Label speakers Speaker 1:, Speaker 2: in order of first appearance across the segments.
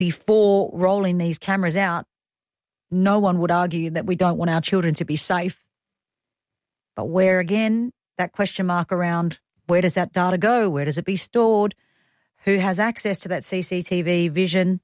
Speaker 1: before rolling these cameras out, no one would argue that we don't want our children to be safe. But where, again, that question mark around where does that data go? Where does it be stored? Who has access to that CCTV vision?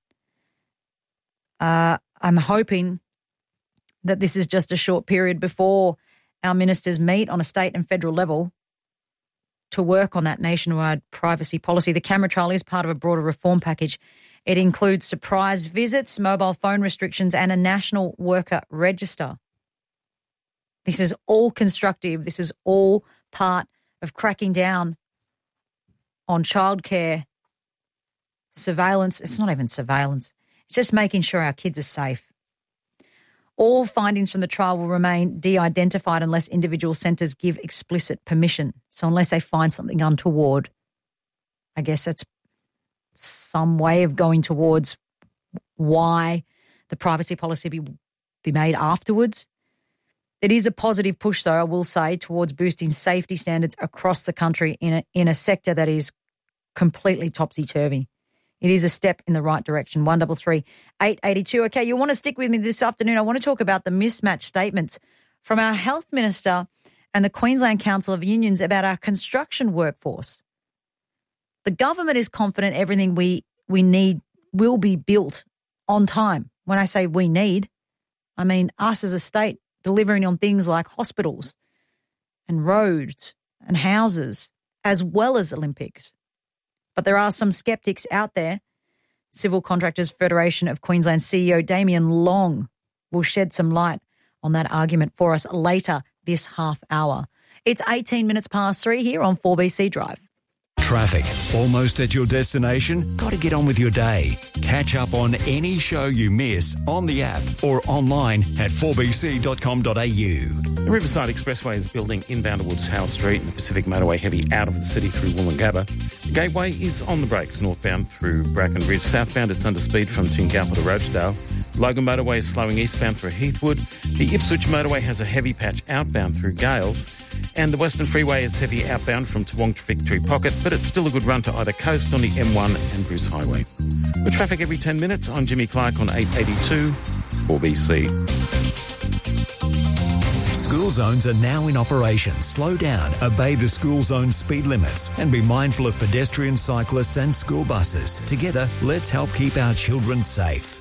Speaker 1: I'm hoping that this is just a short period before our ministers meet on a state and federal level to work on that nationwide privacy policy. The camera trial is part of a broader reform package. It includes surprise visits, mobile phone restrictions, and a national worker register. This is all constructive. This is all part of cracking down on childcare surveillance. It's not even surveillance. It's just making sure our kids are safe. All findings from the trial will remain de-identified unless individual centres give explicit permission. So unless they find something untoward, I guess that's some way of going towards why the privacy policy be made afterwards. It is a positive push, though, I will say, towards boosting safety standards across the country in a sector that is completely topsy-turvy. It is a step in the right direction. 133 882. Okay, you want to stick with me this afternoon. I want to talk about the mismatched statements from our Health Minister and the Queensland Council of Unions about our construction workforce. The government is confident everything we need will be built on time. When I say we need, I mean us as a state delivering on things like hospitals and roads and houses, as well as Olympics. But there are some sceptics out there. Civil Contractors Federation of Queensland CEO Damien Long will shed some light on that argument for us later this half hour. It's 18 minutes past 3 here on 4BC Drive.
Speaker 2: Traffic. Almost at your destination? Got to get on with your day. Catch up on any show you miss on the app or online at 4bc.com.au.
Speaker 3: The Riverside Expressway is building inbound towards Howe Street and the Pacific Motorway heavy out of the city through Woolloongabba. The Gateway is on the brakes northbound through Brackenridge. Southbound it's under speed from Tingalpa to Rochedale. Logan Motorway is slowing eastbound through Heathwood. The Ipswich Motorway has a heavy patch outbound through Gales. And the Western Freeway is heavy outbound from Toowong to Victory Pocket, but it's still a good run to either coast on the M1 and Bruce Highway. With traffic every 10 minutes, I'm Jimmy Clark on 882 4BC.
Speaker 2: School zones are now in operation. Slow down, obey the school zone speed limits and be mindful of pedestrians, cyclists and school buses. Together, let's help keep our children safe.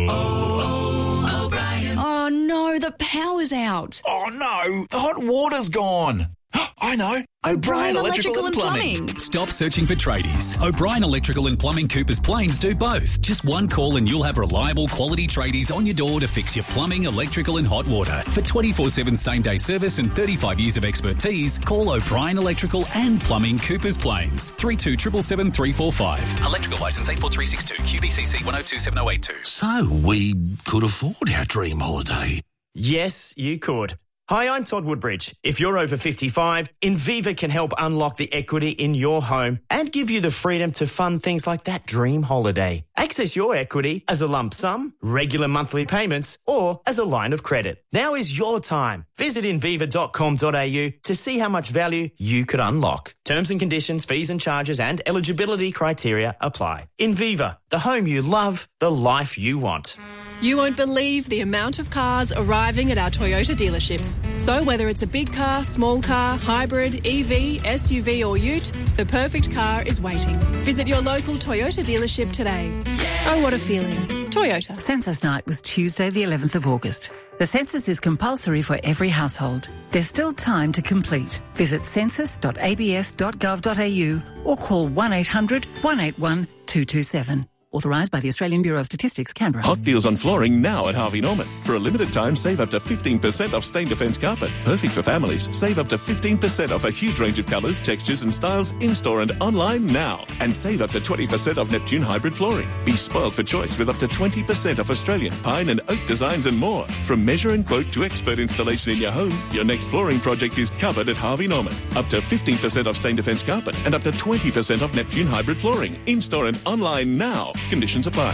Speaker 4: O'Brien. Oh no, the power's out.
Speaker 5: Oh no, the hot water's gone. I know. O'Brien Electrical and Plumbing.
Speaker 6: Stop searching for tradies. O'Brien Electrical and Plumbing Coopers Plains do both. Just one call and you'll have reliable quality tradies on your door to fix your plumbing, electrical and hot water. For 24/7 same-day service and 35 years of expertise, call O'Brien Electrical and Plumbing Coopers Plains. 3277 345. Electrical licence 84362 QBCC 1027082.
Speaker 5: So we could afford our dream holiday.
Speaker 7: Yes, you could. Hi, I'm Todd Woodbridge. If you're over 55, Inviva can help unlock the equity in your home and give you the freedom to fund things like that dream holiday. Access your equity as a lump sum, regular monthly payments, or as a line of credit. Now is your time. Visit inviva.com.au to see how much value you could unlock. Terms and conditions, fees and charges and eligibility criteria apply. Inviva, the home you love, the life you want.
Speaker 8: You won't believe the amount of cars arriving at our Toyota dealerships. So whether it's a big car, small car, hybrid, EV, SUV or ute, the perfect car is waiting. Visit your local Toyota dealership today. Oh, what a feeling. Toyota.
Speaker 9: Census night was Tuesday the 11th of August. The census is compulsory for every household. There's still time to complete. Visit census.abs.gov.au or call 1800 181 227. Authorised by the Australian Bureau of Statistics, Canberra.
Speaker 10: Hot deals on flooring now at Harvey Norman. For a limited time, save up to 15% off Stain Defence carpet. Perfect for families. Save up to 15% off a huge range of colours, textures and styles in-store and online now. And save up to 20% off Neptune hybrid flooring. Be spoiled for choice with up to 20% off Australian pine and oak designs and more. From measure and quote to expert installation in your home, your next flooring project is covered at Harvey Norman. Up to 15% off Stain Defence carpet and up to 20% off Neptune hybrid flooring. In-store and online now. Conditions apply.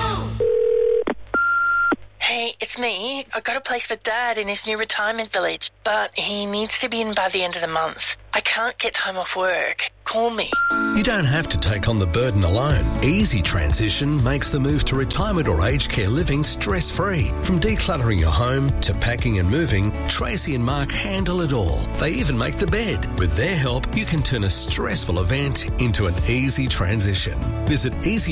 Speaker 11: Hey, it's me. I got a place for Dad in his new retirement village, but he needs to be in by the end of the month. I can't get time off work. call me.
Speaker 12: You don't have to take on the burden alone. Easy Transition makes the move to retirement or aged care living stress-free. From decluttering your home to packing and moving, Tracy and Mark handle it all. They even make the bed. With their help, you can turn a stressful event into an easy transition. Visit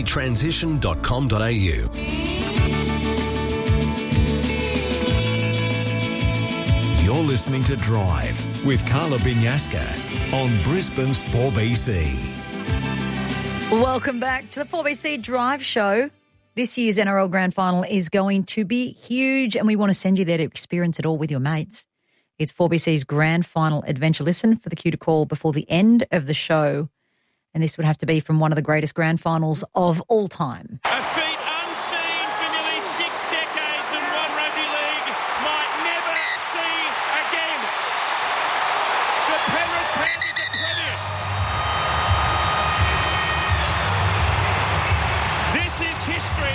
Speaker 12: easytransition.com.au.
Speaker 2: You're listening to Drive with Carla Binyaska on Brisbane's 4BC.
Speaker 1: Welcome back to the 4BC Drive Show. This year's NRL Grand Final is going to be huge, and we want to send you there to experience it all with your mates. It's 4BC's Grand Final Adventure. Listen for the cue to call before the end of the show, and this would have to be from one of the greatest Grand Finals of all time.
Speaker 13: A feat unseen for nearly 6 decades and one rugby league might never see again. The Penrith Panthers are premiers. This is history,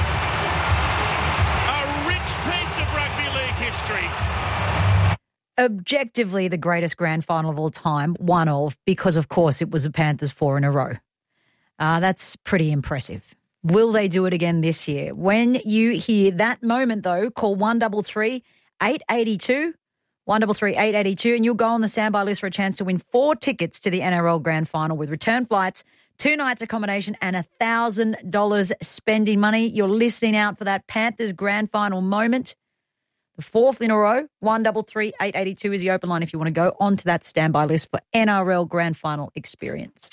Speaker 13: a rich piece of rugby league history.
Speaker 1: Objectively the greatest Grand Final of all time, one of, because of course it was the Panthers 4 in a row. That's pretty impressive. Will they do it again this year? When you hear that moment, though, call 133 882, 133 882, and you'll go on the standby list for a chance to win 4 tickets to the NRL Grand Final with return flights, 2 nights accommodation and $1,000 spending money. You're listening out for that Panthers Grand Final moment. The 4th in a row, 133 882 is the open line if you want to go onto that standby list for NRL Grand Final experience.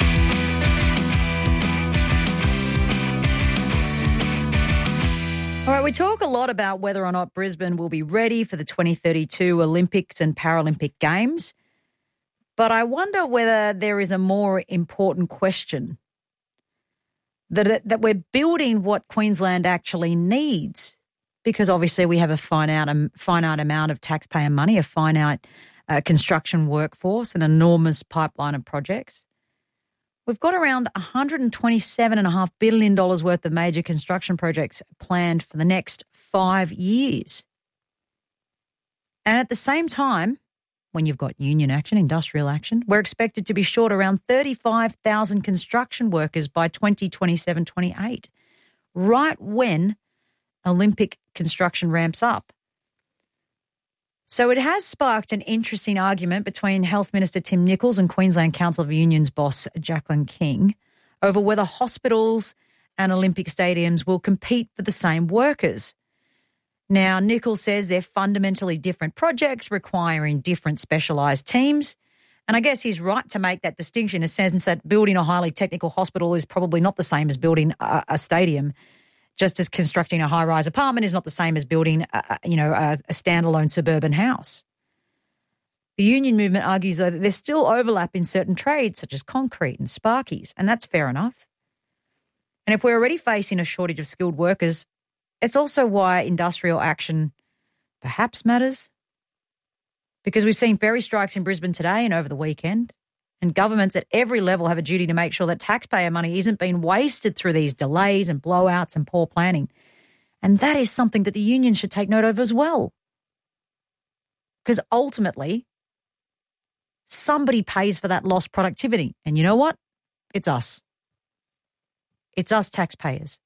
Speaker 1: All right, we talk a lot about whether or not Brisbane will be ready for the 2032 Olympics and Paralympic Games, but I wonder whether there is a more important question, that we're building what Queensland actually needs. Because obviously we have a finite amount of taxpayer money, a finite construction workforce, an enormous pipeline of projects. We've got around $127.5 billion worth of major construction projects planned for the next 5 years. And at the same time, when you've got union action, industrial action, we're expected to be short around 35,000 construction workers by 2027-28, right when Olympic construction ramps up. So it has sparked an interesting argument between Health Minister Tim Nicholls and Queensland Council of Unions boss Jacqueline King over whether hospitals and Olympic stadiums will compete for the same workers. Now, Nicholls says they're fundamentally different projects requiring different specialised teams. And I guess he's right to make that distinction in a sense that building a highly technical hospital is probably not the same as building a stadium. Just as constructing a high-rise apartment is not the same as building, a standalone suburban house. The union movement argues, though, that there's still overlap in certain trades such as concrete and sparkies, and that's fair enough. And if we're already facing a shortage of skilled workers, it's also why industrial action perhaps matters. Because we've seen ferry strikes in Brisbane today and over the weekend. And governments at every level have a duty to make sure that taxpayer money isn't being wasted through these delays and blowouts and poor planning. And that is something that the unions should take note of as well. Because ultimately, somebody pays for that lost productivity. And you know what? It's us. It's us taxpayers.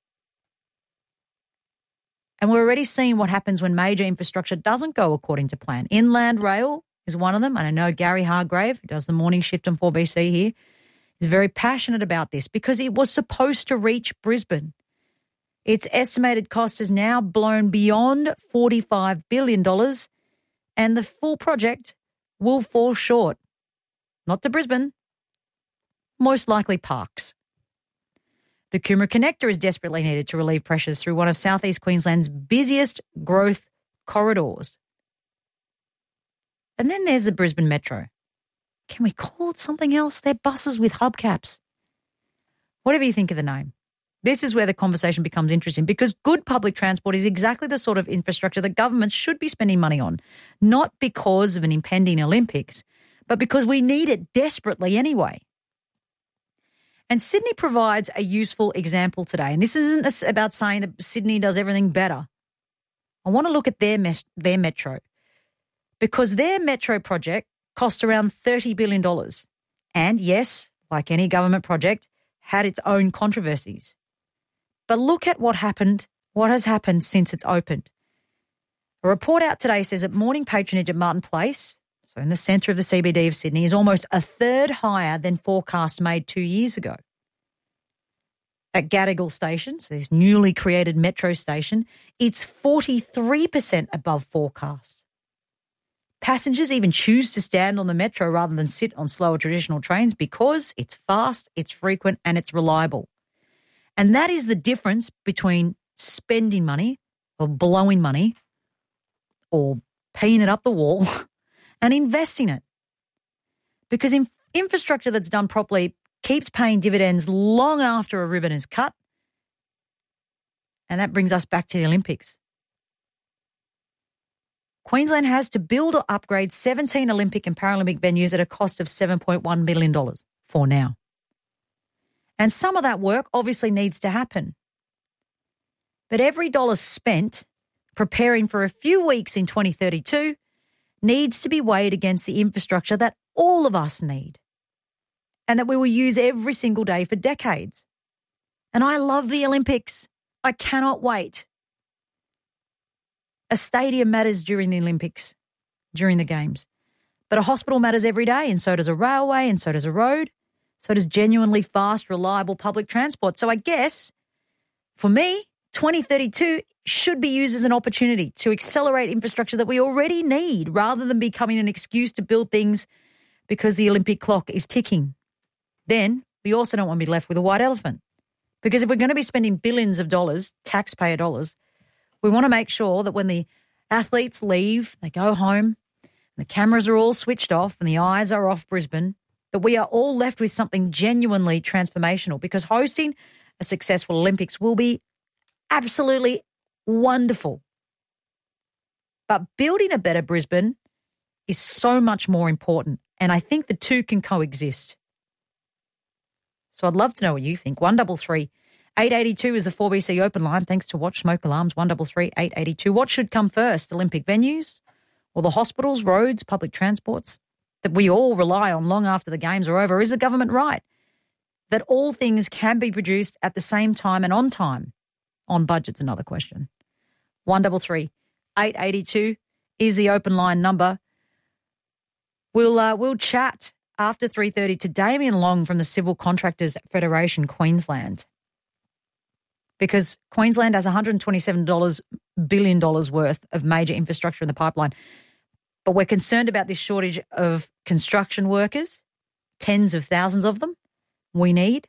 Speaker 1: And we're already seeing what happens when major infrastructure doesn't go according to plan. Inland Rail is one of them. And I know Gary Hargrave, who does the morning shift on 4BC here, is very passionate about this because it was supposed to reach Brisbane. Its estimated cost has now blown beyond $45 billion and the full project will fall short. Not to Brisbane, most likely Parkes. The Coomera Connector is desperately needed to relieve pressures through one of southeast Queensland's busiest growth corridors. And then there's the Brisbane Metro. Can we call it something else? They're buses with hubcaps. Whatever you think of the name. This is where the conversation becomes interesting because good public transport is exactly the sort of infrastructure that governments should be spending money on, not because of an impending Olympics, but because we need it desperately anyway. And Sydney provides a useful example today. And this isn't about saying that Sydney does everything better. I want to look at their metro because their metro project cost around $30 billion. And yes, like any government project, had its own controversies. But look at what has happened since it's opened. A report out today says that morning patronage at Martin Place, so in the centre of the CBD of Sydney, is almost a third higher than forecast made 2 years ago. At Gadigal Station, so this newly created metro station, it's 43% above forecast. Passengers even choose to stand on the metro rather than sit on slower traditional trains because it's fast, it's frequent, and it's reliable. And that is the difference between spending money or blowing money or peeing it up the wall and investing it. Because infrastructure that's done properly keeps paying dividends long after a ribbon is cut. And that brings us back to the Olympics. Queensland has to build or upgrade 17 Olympic and Paralympic venues at a cost of $7.1 billion for now. And some of that work obviously needs to happen. But every dollar spent preparing for a few weeks in 2032 needs to be weighed against the infrastructure that all of us need and that we will use every single day for decades. And I love the Olympics. I cannot wait. A stadium matters during the Olympics, during the Games. But a hospital matters every day, and so does a railway, and so does a road. So does genuinely fast, reliable public transport. So I guess, for me, 2032 should be used as an opportunity to accelerate infrastructure that we already need rather than becoming an excuse to build things because the Olympic clock is ticking. Then we also don't want to be left with a white elephant. Because if we're going to be spending billions of dollars, taxpayer dollars, we want to make sure that when the athletes leave, they go home, and the cameras are all switched off and the eyes are off Brisbane, that we are all left with something genuinely transformational, because hosting a successful Olympics will be absolutely wonderful. But building a better Brisbane is so much more important, and I think the two can coexist. So I'd love to know what you think. 133 882 is the 4BC open line. Thanks to Watch Smoke Alarms. 133 882. What should come first, Olympic venues or the hospitals, roads, public transports that we all rely on long after the Games are over? Is the government right that all things can be produced at the same time and on time? On budget's another question. 133 882 is the open line number. We'll chat after 3:30 to Damien Long from the Civil Contractors Federation Queensland, because Queensland has $127 billion worth of major infrastructure in the pipeline. But we're concerned about this shortage of construction workers, tens of thousands of them we need.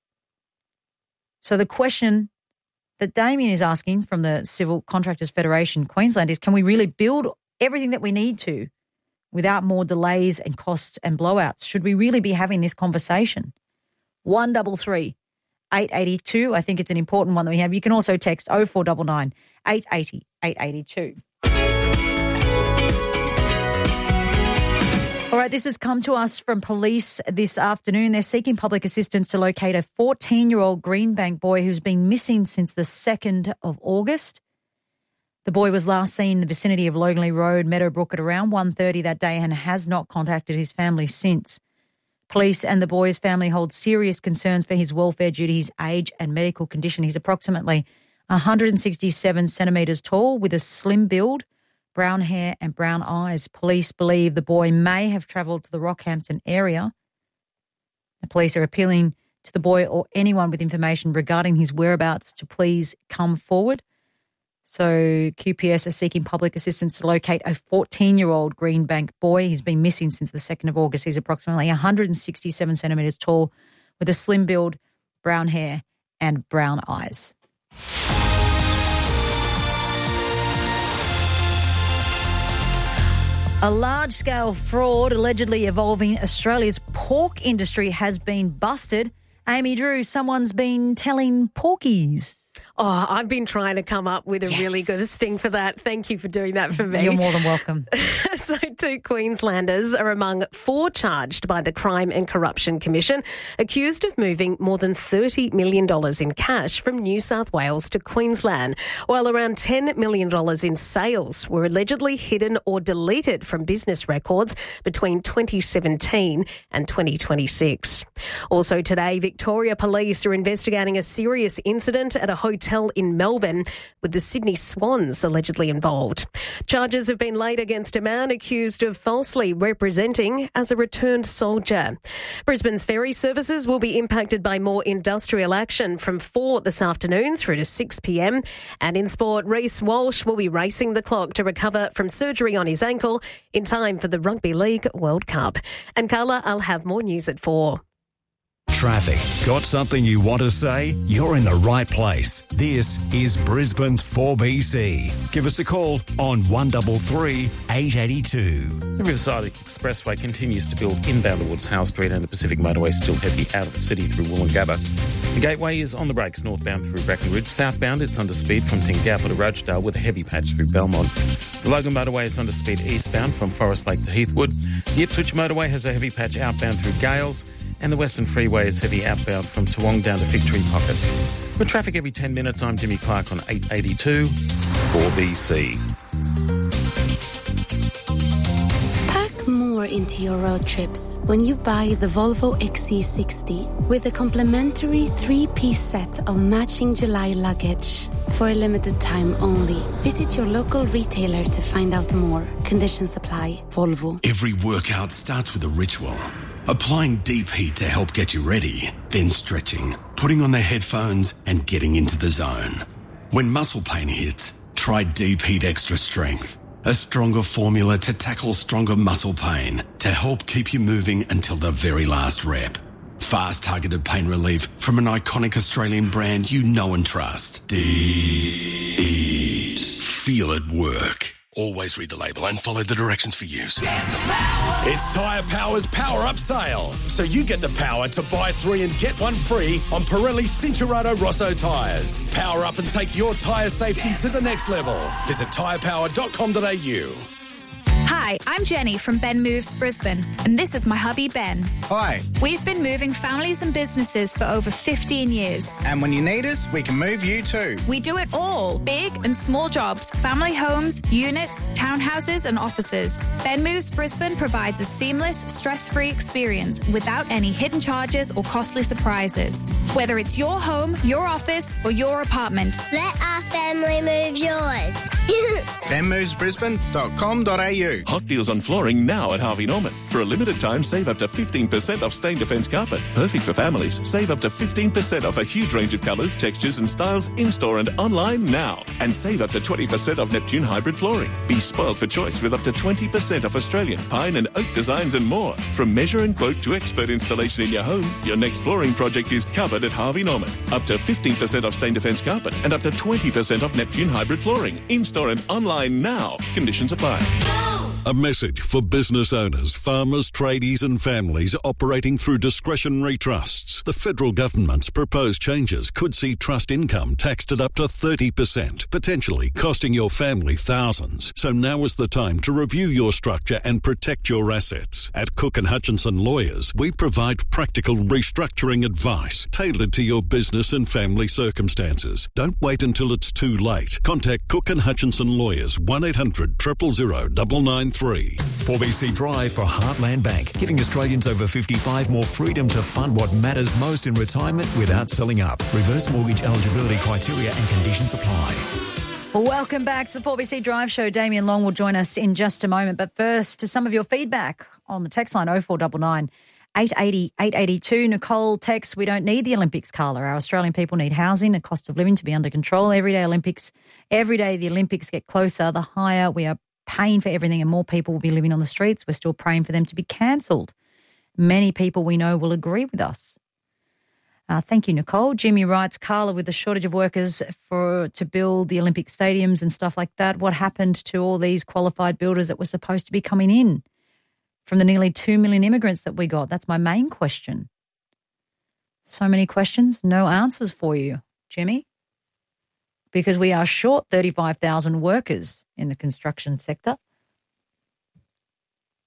Speaker 1: So the question that Damien is asking from the Civil Contractors Federation Queensland is, can we really build everything that we need to without more delays and costs and blowouts? Should we really be having this conversation? 133 882. I think it's an important one that we have. You can also text 0499 880 882. All right, this has come to us from police this afternoon. They're seeking public assistance to locate a 14-year-old Greenbank boy who's been missing since the 2nd of August. The boy was last seen in the vicinity of Loganley Road, Meadowbrook, at around 1:30 that day and has not contacted his family since. Police and the boy's family hold serious concerns for his welfare due to his age and medical condition. He's approximately 167 centimetres tall with a slim build, brown hair and brown eyes. Police believe the boy may have travelled to the Rockhampton area. The police are appealing to the boy or anyone with information regarding his whereabouts to please come forward. So QPS are seeking public assistance to locate a 14-year-old Greenbank boy. He's been missing since the 2nd of August. He's approximately 167 centimetres tall with a slim build, brown hair and brown eyes. A large-scale fraud allegedly involving Australia's pork industry has been busted. Amy Drew, someone's been telling porkies.
Speaker 14: Oh, I've been trying to come up with a really good sting for that. Thank you for doing that for me.
Speaker 1: You're more than welcome.
Speaker 14: So 2 Queenslanders are among 4 charged by the Crime and Corruption Commission, accused of moving more than $30 million in cash from New South Wales to Queensland, while around $10 million in sales were allegedly hidden or deleted from business records between 2017 and 2026. Also today, Victoria Police are investigating a serious incident at a hotel in Melbourne with the Sydney Swans allegedly involved. Charges have been laid against a man accused of falsely representing as a returned soldier. Brisbane's ferry services will be impacted by more industrial action from 4 this afternoon through to 6 p.m. And in sport, Reece Walsh will be racing the clock to recover from surgery on his ankle in time for the Rugby League World Cup. And Carla, I'll have more news at 4.
Speaker 2: Traffic. Got something you want to say? You're in the right place. This is Brisbane's 4BC. Give us a call on 133 882.
Speaker 3: The Riverside Expressway continues to build inbound towards Howe Street, and the Pacific Motorway still heavy out of the city through Woolloongabba. The Gateway is on the brakes northbound through Brackenridge. Southbound, it's under speed from Tingalpa to Rochedale with a heavy patch through Belmont. The Logan Motorway is under speed eastbound from Forest Lake to Heathwood. The Ipswich Motorway has a heavy patch outbound through Gales. And the Western Freeway is heavy outbound from Toowong down to Victory Pocket. For traffic every 10 minutes, I'm Jimmy Clark on 882 4BC.
Speaker 15: Pack more into your road trips when you buy the Volvo XC60 with a complimentary 3-piece set of matching July luggage. For a limited time only. Visit your local retailer to find out more. Conditions apply. Volvo.
Speaker 16: Every workout starts with a ritual. Applying deep heat to help get you ready, then stretching, putting on the headphones and getting into the zone. When muscle pain hits, try Deep Heat Extra Strength, a stronger formula to tackle stronger muscle pain to help keep you moving until the very last rep. Fast targeted pain relief from an iconic Australian brand you know and trust. Deep Heat. Feel it work. Always read the label and follow the directions for use.
Speaker 17: It's Tyre Power's Power Up Sale. So you get the power to buy 3 and get 1 free on Pirelli Cincherato Rosso tyres. Power up and take your tyre safety to the next level. Visit tyrepower.com.au.
Speaker 18: Hi, I'm Jenny from Ben Moves Brisbane, and this is my hubby Ben.
Speaker 19: Hi.
Speaker 18: We've been moving families and businesses for over 15 years.
Speaker 19: And when you need us, we can move you too.
Speaker 18: We do it all, big and small jobs, family homes, units, townhouses and offices. Ben Moves Brisbane provides a seamless, stress-free experience without any hidden charges or costly surprises. Whether it's your home, your office or your apartment.
Speaker 20: Let our family move yours.
Speaker 19: benmovesbrisbane.com.au.
Speaker 10: Hot deals on flooring now at Harvey Norman. For a limited time, save up to 15% off Stain Defence carpet. Perfect for families. Save up to 15% off a huge range of colours, textures and styles in-store and online now. And save up to 20% off Neptune hybrid flooring. Be spoiled for choice with up to 20% off Australian pine and oak designs and more. From measure and quote to expert installation in your home, your next flooring project is covered at Harvey Norman. Up to 15% off Stain Defence carpet and up to 20% off Neptune hybrid flooring. In-store and online now. Conditions apply.
Speaker 21: A message for business owners, farmers, tradies and families operating through discretionary trusts. The federal government's proposed changes could see trust income taxed at up to 30%, potentially costing your family thousands. So now is the time to review your structure and protect your assets. At Cook & Hutchinson Lawyers, we provide practical restructuring advice tailored to your business and family circumstances. Don't wait until it's too late. Contact Cook & Hutchinson Lawyers, 1-800 000 993.
Speaker 2: 4BC Drive for Heartland Bank, giving Australians over 55 more freedom to fund what matters most in retirement without selling up. Reverse mortgage eligibility criteria and conditions apply.
Speaker 1: Welcome back to the 4BC Drive Show. Damien Long will join us in just a moment. But first, to some of your feedback on the text line 0499 880 882. Nicole texts, we don't need the Olympics, Carla. Our Australian people need housing, the cost of living to be under control. Every day the Olympics get closer, the higher we are paying for everything and more people will be living on the streets. We're still praying for them to be cancelled. Many people we know will agree with us. Thank you, Nicole. Jimmy writes, Carla, with the shortage of workers to build the Olympic stadiums and stuff like that, what happened to all these qualified builders that were supposed to be coming in from the nearly 2 million immigrants that we got? That's my main question. So many questions, no answers for you, Jimmy, because we are short 35,000 workers in the construction sector.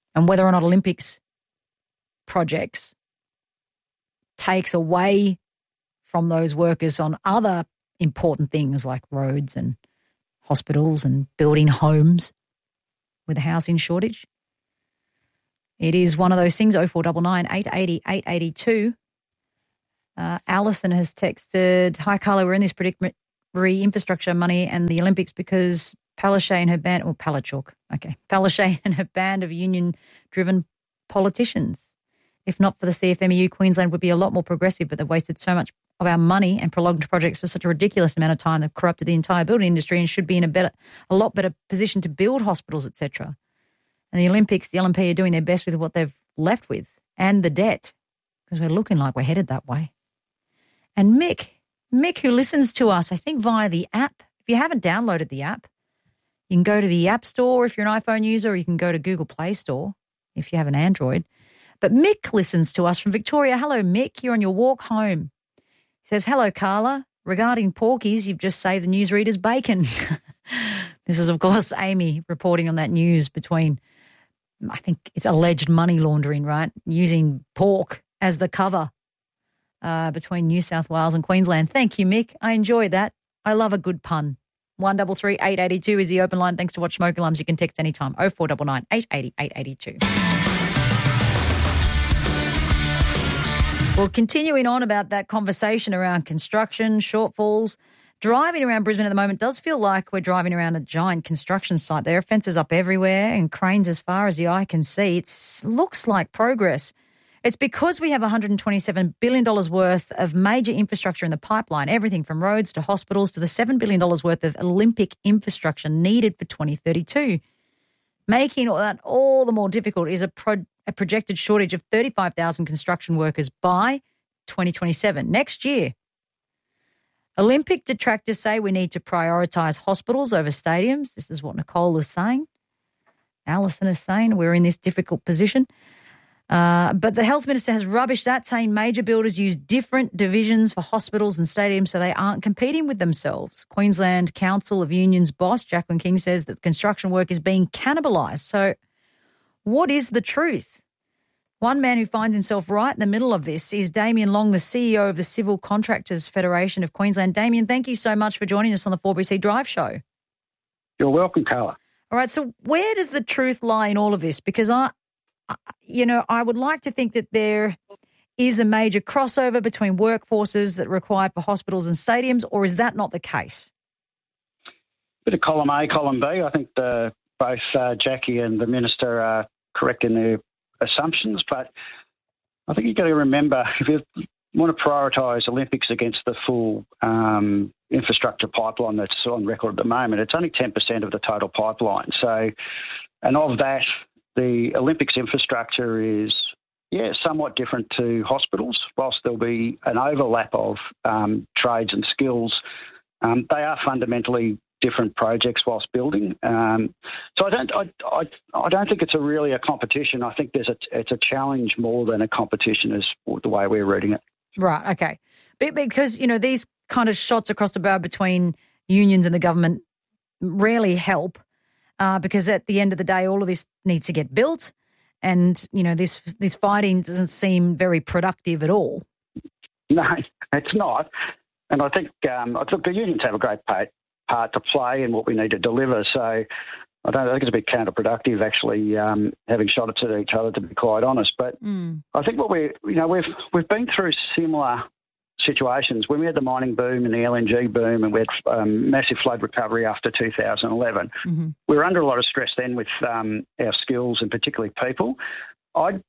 Speaker 1: and whether or not Olympics projects takes away from those workers on other important things like roads and hospitals and building homes with a housing shortage. It is one of those things. 0499 880 882. Alison has texted, "Hi Carla, we're in this predicament re-infrastructure money and the Olympics because Palaszczuk and her band," or Palachuk, okay, Palaszczuk and her band of union-driven politicians. If not for the CFMEU, Queensland would be a lot more progressive, but they've wasted so much of our money and prolonged projects for such a ridiculous amount of time. They've corrupted the entire building industry and should be in a lot better position to build hospitals, etc. And the Olympics, the LNP are doing their best with what they've left with and the debt, because we're looking like we're headed that way. And Mick, who listens to us, I think via the app. If you haven't downloaded the app, you can go to the App Store if you're an iPhone user, or you can go to Google Play Store if you have an Android. But Mick listens to us from Victoria. Hello, Mick. You're on your walk home. He says, "Hello, Carla. Regarding porkies, you've just saved the newsreaders bacon." This is, of course, Amy reporting on that news between, I think it's alleged money laundering, right? Using pork as the cover between New South Wales and Queensland. Thank you, Mick. I enjoy that. I love a good pun. 133 882 is the open line. Thanks to Watch Smoke Alarms. You can text anytime. 0499 880 882. Well, continuing on about that conversation around construction, shortfalls, driving around Brisbane at the moment does feel like we're driving around a giant construction site. There are fences up everywhere and cranes as far as the eye can see. It looks like progress. It's because we have $127 billion worth of major infrastructure in the pipeline, everything from roads to hospitals to the $7 billion worth of Olympic infrastructure needed for 2032. Making that all the more difficult is a projected shortage of 35,000 construction workers by 2027, next year. Olympic detractors say we need to prioritise hospitals over stadiums. This is what Nicole is saying. Alison is saying we're in this difficult position. But the Health Minister has rubbished that, saying major builders use different divisions for hospitals and stadiums so they aren't competing with themselves. Queensland Council of Unions boss Jacqueline King says that construction work is being cannibalised. So what is the truth? One man who finds himself right in the middle of this is Damien Long, the CEO of the Civil Contractors Federation of Queensland. Damien, thank you so much for joining us on the 4BC Drive Show.
Speaker 4: You're welcome, Carla.
Speaker 1: All right, so where does the truth lie in all of this? Because I would like to think that there is a major crossover between workforces that are required for hospitals and stadiums, or is that not the case?
Speaker 4: Bit of column A, column B. I think both Jackie and the Minister are correct in their assumptions, but I think you've got to remember, if you want to prioritise Olympics against the full infrastructure pipeline that's on record at the moment, it's only 10% of the total pipeline. So, and of that, the Olympics infrastructure is, somewhat different to hospitals. Whilst there'll be an overlap of trades and skills, they are fundamentally different projects whilst building. So I don't think it's really a competition. I think it's a challenge more than a competition is the way we're reading it.
Speaker 1: Right, okay. Because, these kind of shots across the bow between unions and the government rarely help because at the end of the day, all of this needs to get built and, this fighting doesn't seem very productive at all.
Speaker 4: No, it's not. And I think the unions have a great part to play in what we need to deliver. So I think it's a bit counterproductive actually having shot at each other, to be quite honest. But I think what we've been through similar situations when we had the mining boom and the LNG boom, and we had massive flood recovery after 2011. Mm-hmm. We were under a lot of stress then with our skills and particularly people. I'm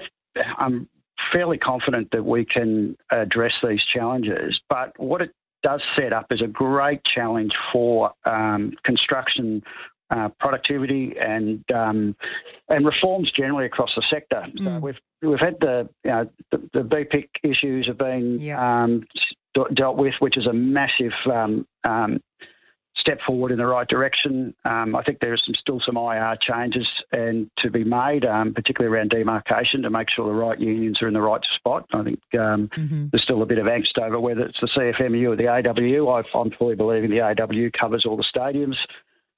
Speaker 4: fairly confident that we can address these challenges, but what it does set up is a great challenge for construction productivity and reforms generally across the sector. So we've had the BPIC issues have been dealt with, which is a massive step forward in the right direction. I think there is still some IR changes and to be made, particularly around demarcation, to make sure the right unions are in the right spot. I think there's still a bit of angst over whether it's the CFMEU or the AWU. I'm fully believing the AWU covers all the stadiums.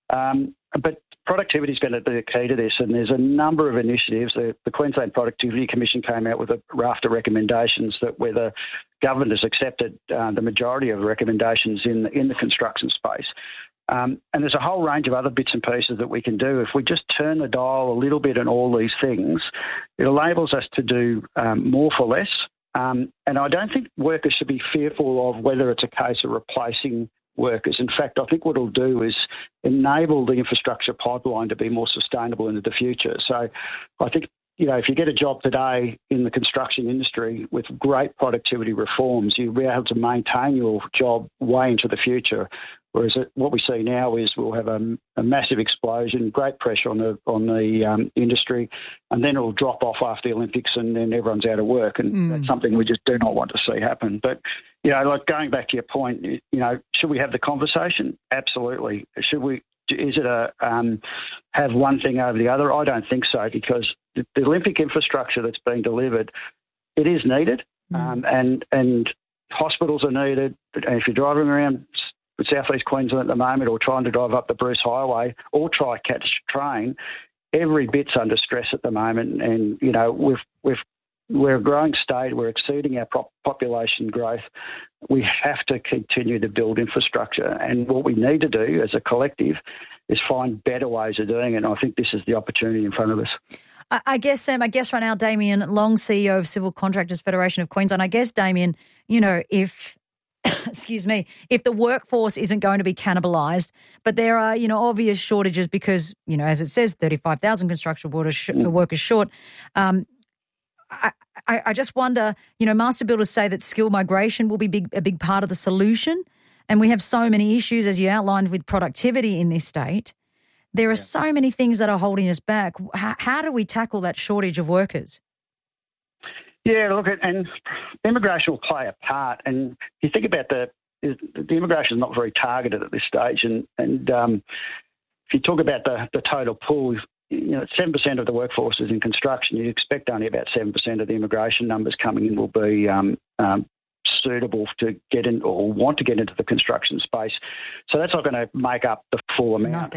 Speaker 4: But productivity is going to be the key to this, and there's a number of initiatives. The Queensland Productivity Commission came out with a raft of recommendations where the government has accepted the majority of the recommendations in the construction space. And there's a whole range of other bits and pieces that we can do. If we just turn the dial a little bit on all these things, it enables us to do more for less. And I don't think workers should be fearful of whether it's a case of replacing workers. In fact, I think what it'll do is enable the infrastructure pipeline to be more sustainable into the future. So I think, if you get a job today in the construction industry with great productivity reforms, you'll be able to maintain your job way into the future. Whereas what we see now is we'll have a massive explosion, great pressure on the industry, and then it'll drop off after the Olympics, and then everyone's out of work, and that's something we just do not want to see happen. But like going back to your point, should we have the conversation? Absolutely. Is it have one thing over the other? I don't think so, because the Olympic infrastructure that's being delivered, it is needed, and hospitals are needed. And if you're driving around Southeast Queensland at the moment, or trying to drive up the Bruce Highway, or try catch a train, every bit's under stress at the moment. And we're a growing state. We're exceeding our population growth. We have to continue to build infrastructure, and what we need to do as a collective is find better ways of doing it. And I think this is the opportunity in front of us.
Speaker 1: I guess, Sam, right now, Damien Long, CEO of Civil Contractors Federation of Queensland. I guess, Damien, if if the workforce isn't going to be cannibalised, but there are, obvious shortages because, as it says, 35,000 construction workers short. I just wonder, master builders say that skill migration will be a big part of the solution, and we have so many issues, as you outlined, with productivity in this state. There are so many things that are holding us back. How do we tackle that shortage of workers?
Speaker 4: Yeah, look, and immigration will play a part. And you think about the immigration is not very targeted at this stage. And if you talk about the total pool, 7% of the workforce is in construction. You expect only about 7% of the immigration numbers coming in will be suitable to get in or want to get into the construction space. So that's not going to make up the full amount.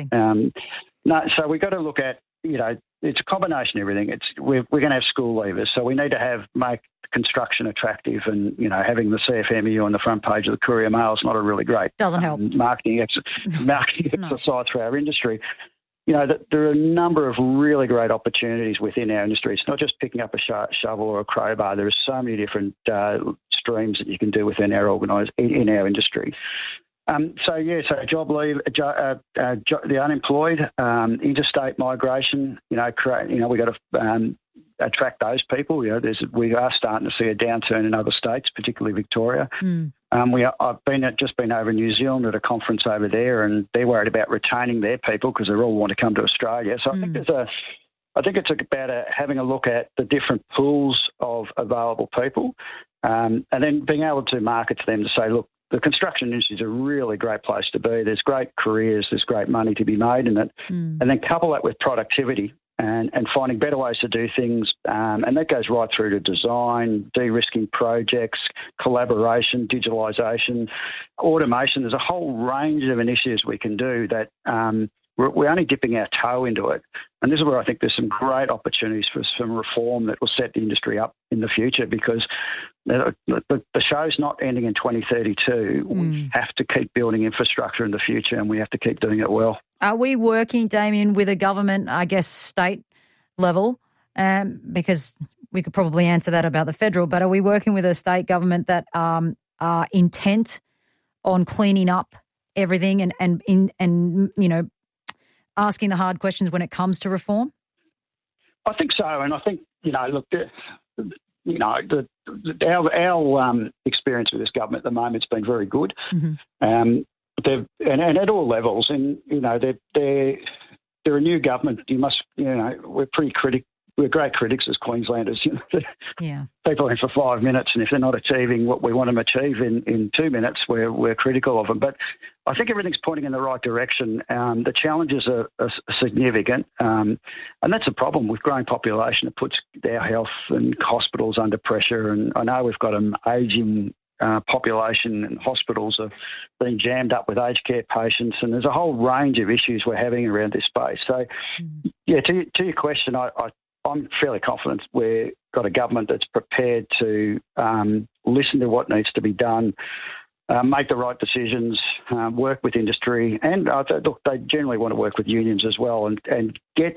Speaker 4: So we've got to look at, it's a combination of everything. We're going to have school leavers, so we need to make construction attractive, and having the CFMEU on the front page of the Courier Mail is not a really great marketing exercise for our industry. There are a number of really great opportunities within our industry. It's not just picking up a shovel or a crowbar. There are so many different streams that you can do within our in our industry. So job leave, the unemployed, interstate migration. We've got to attract those people. We are starting to see a downturn in other states, particularly Victoria. I've just been over in New Zealand at a conference over there, and they're worried about retaining their people because they all want to come to Australia. So I think it's about having a look at the different pools of available people, and then being able to market to them to say, look, the construction industry is a really great place to be. There's great careers, there's great money to be made in it, and then couple that with productivity and finding better ways to do things, and that goes right through to design, de-risking projects, collaboration, digitalisation, automation. There's a whole range of initiatives we can do that we're only dipping our toe into it. And this is where I think there's some great opportunities for some reform that will set the industry up in the future, because the show's not ending in 2032. We have to keep building infrastructure in the future, and we have to keep doing it well.
Speaker 1: Are we working, Damien, with a government, I guess, state level? Because we could probably answer that about the federal, but are we working with a state government that are intent on cleaning up everything and asking the hard questions when it comes to reform?
Speaker 4: I think so, and I think our experience with this government at the moment has been very good. And at all levels, and they're a new government. We're we're great critics as Queenslanders. People are in for 5 minutes, and if they're not achieving what we want them to achieve in 2 minutes, we're critical of them. But I think everything's pointing in the right direction. The challenges are significant, and that's a problem with growing population. It puts our health and hospitals under pressure. And I know we've got an ageing population and hospitals are being jammed up with aged care patients, and there's a whole range of issues we're having around this space. So, yeah, to your question, I'm fairly confident we've got a government that's prepared to listen to what needs to be done, make the right decisions, work with industry, and look, they generally want to work with unions as well, and get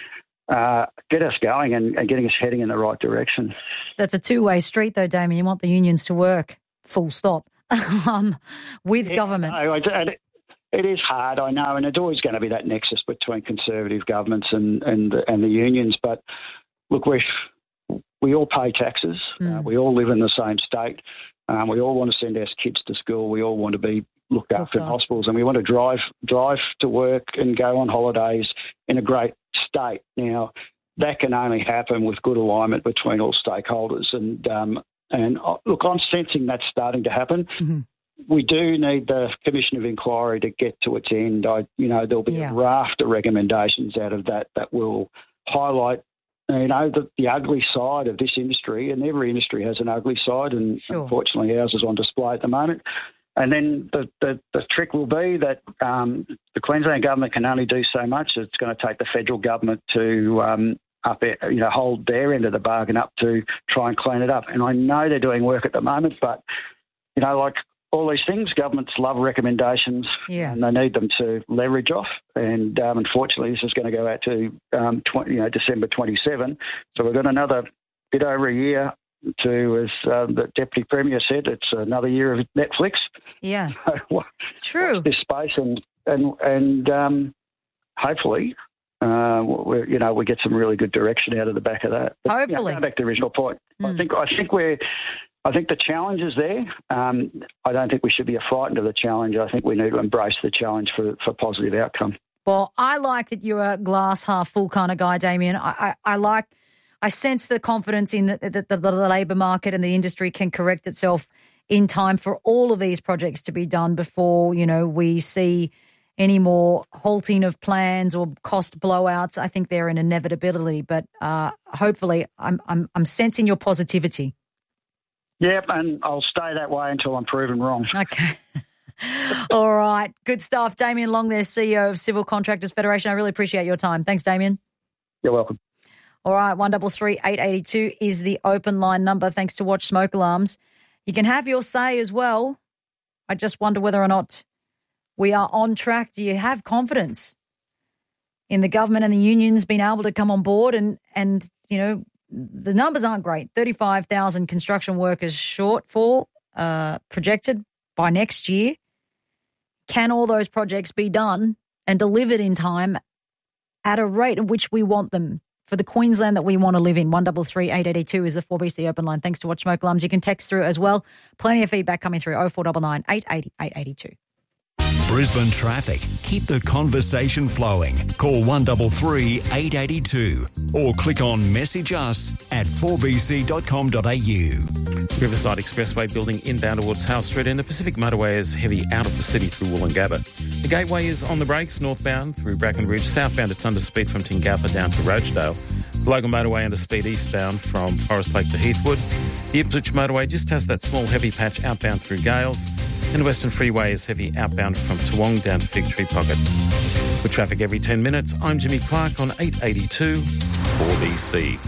Speaker 4: us going and getting us heading in the right direction.
Speaker 1: That's a two-way street, though, Damien. You want the unions to work, full stop, with government.
Speaker 4: No, it is hard, I know, and it's always going to be that nexus between Conservative governments and the unions. But look, we all pay taxes. We all live in the same state. We all want to send our kids to school. We all want to be looked after in hospitals, and we want to drive to work and go on holidays in a great state. Now, that can only happen with good alignment between all stakeholders. And look, I'm sensing that's starting to happen. Mm-hmm. We do need the Commission of Inquiry to get to its end. There'll be a raft of recommendations out of that will highlight, the ugly side of this industry, and every industry has an ugly side, and unfortunately ours is on display at the moment. And then the trick will be that the Queensland government can only do so much. It's going to take the federal government to hold their end of the bargain up to try and clean it up. And I know they're doing work at the moment, but like all these things, governments love recommendations, and they need them to leverage off. And unfortunately, this is going to go out to December 27. So we've got another bit over a year to, as the Deputy Premier said, it's another year of Netflix.
Speaker 1: Yeah,
Speaker 4: true. Watch this space and hopefully we get some really good direction out of the back of that. But,
Speaker 1: hopefully,
Speaker 4: going back to the original point, I think the challenge is there. I don't think we should be frightened of the challenge. I think we need to embrace the challenge for positive outcome.
Speaker 1: Well, I like that you're a glass half full kind of guy, Damien. I sense the confidence in that the labour market and the industry can correct itself in time for all of these projects to be done before, we see any more halting of plans or cost blowouts. I think they're an inevitability, but hopefully I'm sensing your positivity.
Speaker 4: Yep, and I'll stay that way until I'm proven wrong.
Speaker 1: Okay. All right. Good stuff. Damien Long there, CEO of Civil Contractors Federation. I really appreciate your time. Thanks, Damien.
Speaker 4: You're welcome.
Speaker 1: All right, 133 882 is the open line number. Thanks to Watch Smoke Alarms. You can have your say as well. I just wonder whether or not we are on track. Do you have confidence in the government and the unions being able to come on board? And the numbers aren't great. 35,000 construction workers shortfall projected by next year. Can all those projects be done and delivered in time at a rate at which we want them for the Queensland that we want to live in? 133 882 is the 4BC open line. Thanks to Watch Smoke Alarms. You can text through as well. Plenty of feedback coming through. 0499 880 882.
Speaker 2: Brisbane traffic. Keep the conversation flowing. Call 133 882 or click on message us at 4bc.com.au.
Speaker 3: Riverside Expressway building inbound towards House Street, and the Pacific Motorway is heavy out of the city through Woolloongabba. The Gateway is on the brakes northbound through Brackenridge. Southbound it's under speed from Tingalpa down to Roachdale. The Logan Motorway under speed eastbound from Forest Lake to Heathwood. The Ipswich Motorway just has that small heavy patch outbound through Gales. And the Western Freeway is heavy outbound from Toowong down to Fig Tree Pocket. For traffic every 10 minutes, I'm Jimmy Clark on 882 4BC.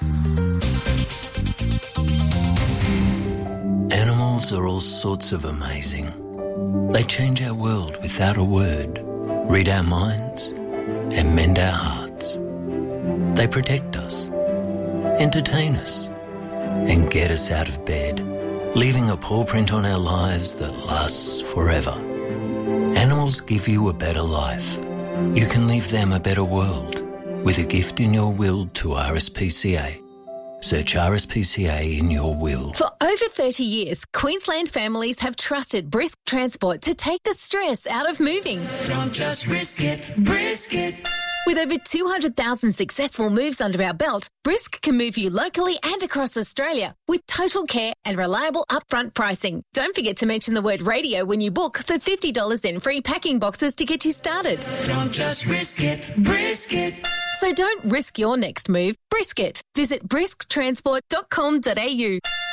Speaker 6: Animals are all sorts of amazing. They change our world without a word, read our minds, and mend our hearts. They protect us, entertain us, and get us out of bed, leaving a paw print on our lives that lasts forever. Animals give you a better life. You can leave them a better world with a gift in your will to RSPCA. Search RSPCA in your will.
Speaker 22: For over 30 years, Queensland families have trusted Brisk Transport to take the stress out of moving.
Speaker 23: Don't just risk it, brisk it.
Speaker 22: With over 200,000 successful moves under our belt, Brisk can move you locally and across Australia with total care and reliable upfront pricing. Don't forget to mention the word radio when you book for $50 in free packing boxes to get you started.
Speaker 23: Don't just risk it, brisk it.
Speaker 22: So don't risk your next move, brisk it. Visit brisktransport.com.au.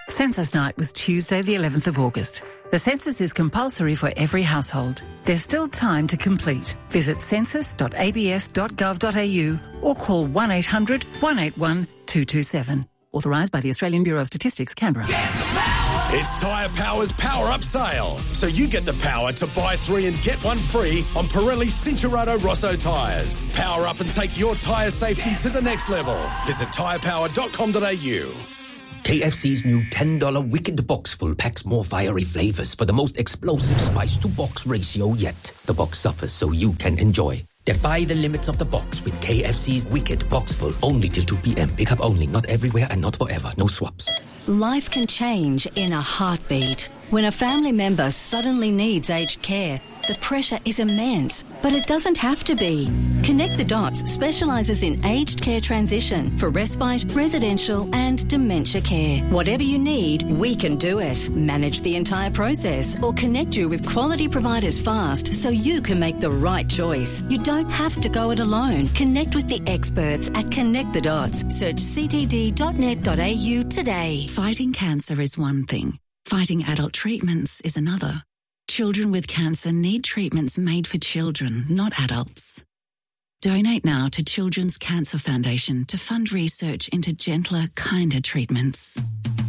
Speaker 9: Census night was Tuesday, the 11th of August. The census is compulsory for every household. There's still time to complete. Visit census.abs.gov.au or call 1800 181 227. Authorised by the Australian Bureau of Statistics, Canberra.
Speaker 17: It's Tyre Power's Power Up Sale. So you get the power to buy 3 and get 1 free on Pirelli Cinturato Rosso tyres. Power up and take your tyre safety to the next level. Visit tyrepower.com.au.
Speaker 5: KFC's new $10 Wicked Box Full packs more fiery flavours for the most explosive spice-to-box ratio yet. The box suffers so you can enjoy. Defy the limits of the box with KFC's Wicked Box Full. Only till 2 p.m. Pick up only. Not everywhere and not forever. No swaps.
Speaker 7: Life can change in a heartbeat. When a family member suddenly needs aged care, the pressure is immense, but it doesn't have to be. Connect the Dots specialises in aged care transition for respite, residential and dementia care. Whatever you need, we can do it. Manage the entire process or connect you with quality providers fast so you can make the right choice. You don't have to go it alone. Connect with the experts at Connect the Dots. Search ctd.net.au today.
Speaker 8: Fighting cancer is one thing. Fighting adult treatments is another. Children with cancer need treatments made for children, not adults. Donate now to Children's Cancer Foundation to fund research into gentler, kinder treatments.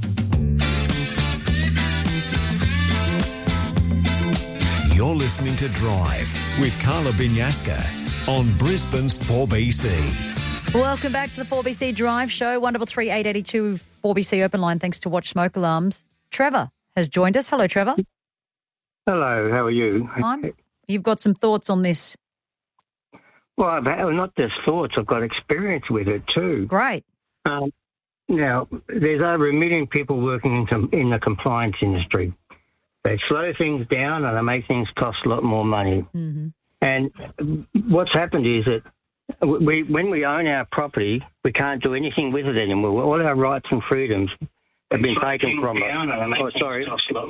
Speaker 2: You're listening to Drive with Carla Binyaska on Brisbane's 4BC.
Speaker 1: Welcome back to the 4BC Drive Show, 1338 882 4BC Open Line, thanks to Watch Smoke Alarms. Trevor has joined us. Hello, Trevor.
Speaker 24: Hello, how are you?
Speaker 1: You've got some thoughts on this.
Speaker 24: Well, not just thoughts, I've got experience with it too.
Speaker 1: Great.
Speaker 24: Now, there's over 1 million people working in the compliance industry. They slow things down and they make things cost a lot more money.
Speaker 1: Mm-hmm.
Speaker 24: And what's happened is that when we own our property, we can't do anything with it anymore. All our rights and freedoms have been taken from us. Oh, sorry.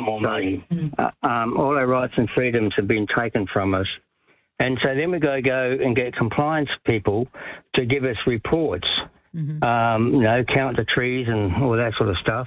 Speaker 24: All our rights and freedoms have been taken from us. And so then we go and get compliance people to give us reports, count the trees and all that sort of stuff.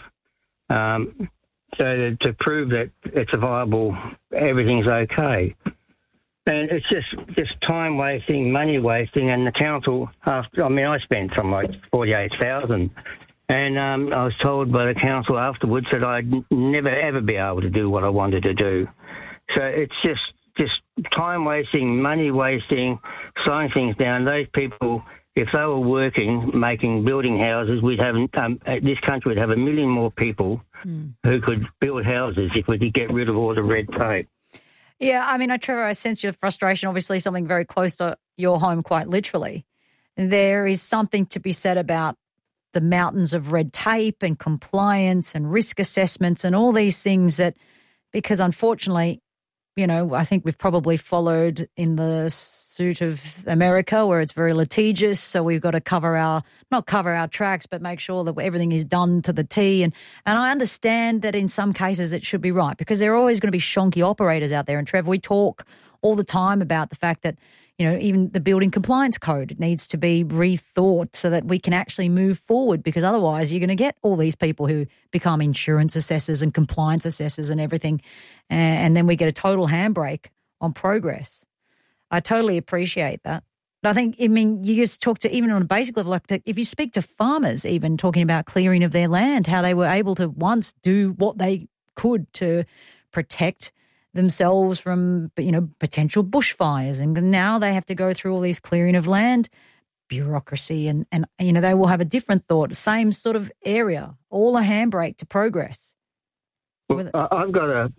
Speaker 24: So to prove that it's a viable, everything's okay. And it's just time wasting, money wasting, and the council, I spent something like $48,000. And I was told by the council afterwards that I'd never, ever be able to do what I wanted to do. So it's just time wasting, money wasting, slowing things down. Those people, if they were working, building houses, we'd have, this country would have 1 million more people who could build houses if we could get rid of all the red tape.
Speaker 1: Yeah, Trevor, I sense your frustration, obviously something very close to your home, quite literally. There is something to be said about the mountains of red tape and compliance and risk assessments and all these things that, because unfortunately, I think we've probably followed in the suit of America where it's very litigious. So we've got to not cover our tracks, but make sure that everything is done to the T. And I understand that in some cases it should be right because there are always going to be shonky operators out there. And Trevor, we talk all the time about the fact that, even the building compliance code needs to be rethought so that we can actually move forward, because otherwise you're going to get all these people who become insurance assessors and compliance assessors and everything, and then we get a total handbrake on progress. I totally appreciate that. But I think, you just talk to, even on a basic level, like if you speak to farmers even talking about clearing of their land, how they were able to once do what they could to protect themselves from, potential bushfires. And now they have to go through all these clearing of land bureaucracy and they will have a different thought, same sort of area, all a handbrake to progress.
Speaker 24: Well, I've got a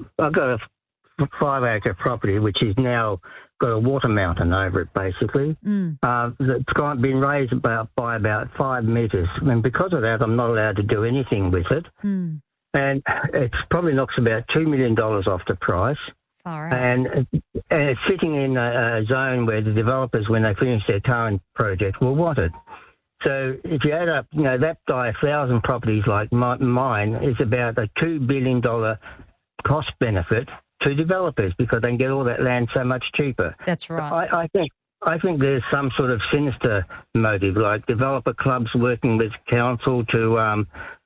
Speaker 24: 5-acre property which is now got a water mountain over it, basically. It's been raised by about 5 metres. And because of that, I'm not allowed to do anything with it. And it probably knocks about $2 million off the price.
Speaker 1: All right.
Speaker 24: And it's sitting in a zone where the developers, when they finish their current project, will want it. So if you add up, that by 1,000 properties like mine is about a $2 billion cost benefit to developers because they can get all that land so much cheaper.
Speaker 1: That's right.
Speaker 24: I think there's some sort of sinister motive, like developer clubs working with council to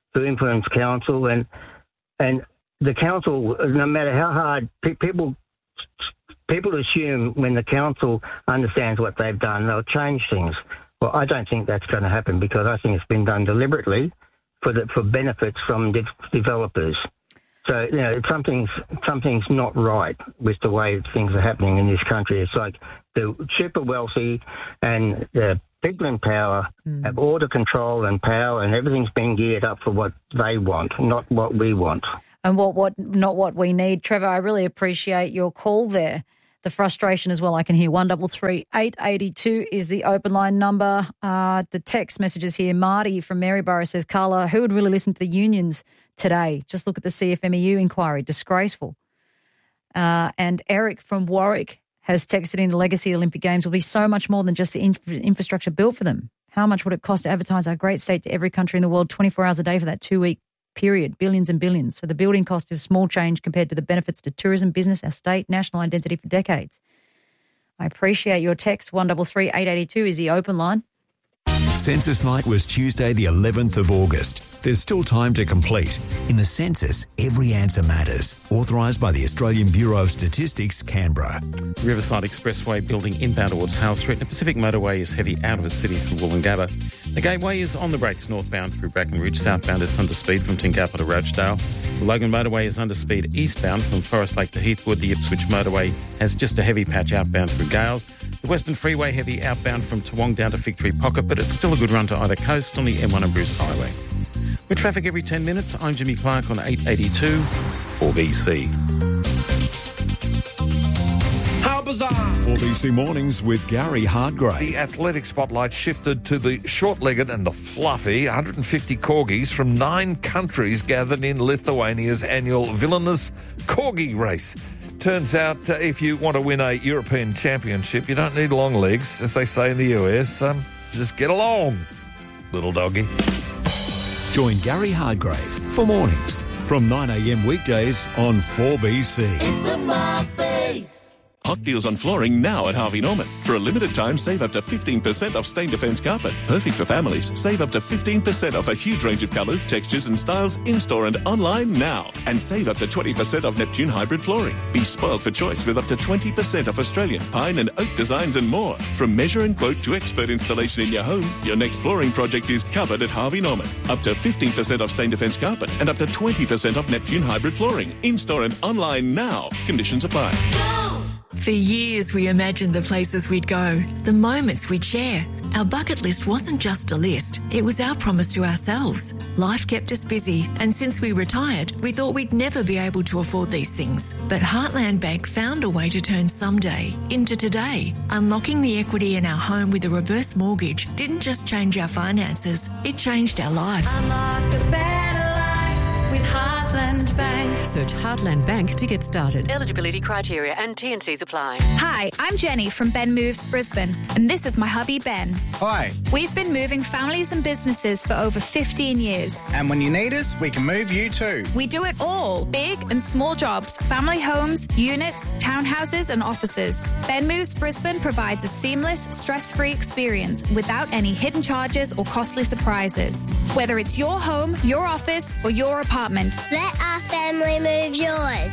Speaker 24: who influence council, and the council, no matter how hard people assume when the council understands what they've done, they'll change things. Well, I don't think that's going to happen because I think it's been done deliberately for benefits from developers. So, something's not right with the way things are happening in this country. It's like the super wealthy and the people in power have order, control and power, and everything's been geared up for what they want, not what we want.
Speaker 1: And not what we need. Trevor, I really appreciate your call there. The frustration as well, I can hear. 133 882 is the open line number. The text messages here. Marty from Maryborough says, Carla, who would really listen to the unions today? Just look at the CFMEU inquiry. Disgraceful. And Eric from Warwick has texted in, the legacy of the Olympic Games will be so much more than just the infrastructure built for them. How much would it cost to advertise our great state to every country in the world 24 hours a day for that 2-week period? Billions and billions. So the building cost is small change compared to the benefits to tourism, business, our state, national identity for decades. I appreciate your text. 133 882 is the open line.
Speaker 2: Census night was Tuesday, the 11th of August. There's still time to complete. In the census, every answer matters. Authorised by the Australian Bureau of Statistics, Canberra.
Speaker 3: Riverside Expressway building inbound towards Howell Street. The Pacific Motorway is heavy out of the city through Woolloongabba. The Gateway is on the brakes northbound through Bracken Ridge. Southbound it's under speed from Tingalpa to Roachdale. The Logan Motorway is under speed eastbound from Forest Lake to Heathwood. The Ipswich Motorway has just a heavy patch outbound through Gales. The Western Freeway heavy outbound from Toowong down to Fig Tree Pocket, but it's still a good run to either coast on the M1 and Bruce Highway. With traffic every 10 minutes, I'm Jimmy Clark on 882 4BC.
Speaker 11: How bizarre!
Speaker 2: 4BC Mornings with Gary Hardgrave.
Speaker 11: The athletic spotlight shifted to the short-legged and the fluffy 150 corgis from 9 countries gathered in Lithuania's annual Vilnius Corgi Race. Turns out if you want to win a European championship, you don't need long legs, as they say in the US. Just get along, little doggy.
Speaker 2: Join Gary Hardgrave for mornings from 9 a.m. weekdays on 4BC.
Speaker 23: It's a my face.
Speaker 10: Hot deals on flooring now at Harvey Norman. For a limited time, save up to 15% off Stain Defence carpet. Perfect for families. Save up to 15% off a huge range of colours, textures and styles in-store and online now. And save up to 20% off Neptune hybrid flooring. Be spoiled for choice with up to 20% off Australian pine and oak designs and more. From measure and quote to expert installation in your home, your next flooring project is covered at Harvey Norman. Up to 15% off Stain Defence carpet and up to 20% off Neptune hybrid flooring. In-store and online now. Conditions apply.
Speaker 12: For years, we imagined the places we'd go, the moments we'd share. Our bucket list wasn't just a list, it was our promise to ourselves. Life kept us busy, and since we retired, we thought we'd never be able to afford these things. But Heartland Bank found a way to turn someday into today. Unlocking the equity in our home with a reverse mortgage didn't just change our finances, it changed our life.
Speaker 23: Unlock a better life with Heartland Bank.
Speaker 13: Search Heartland Bank to get started. Eligibility criteria and T&Cs apply.
Speaker 18: Hi, I'm Jenny from Ben Moves Brisbane, and this is my hubby Ben.
Speaker 19: Hi.
Speaker 18: We've been moving families and businesses for over 15 years.
Speaker 19: And when you need us, we can move you too.
Speaker 18: We do it all. Big and small jobs, family homes, units, townhouses and offices. Ben Moves Brisbane provides a seamless, stress-free experience without any hidden charges or costly surprises. Whether it's your home, your office or your apartment.
Speaker 20: Let our family move yours.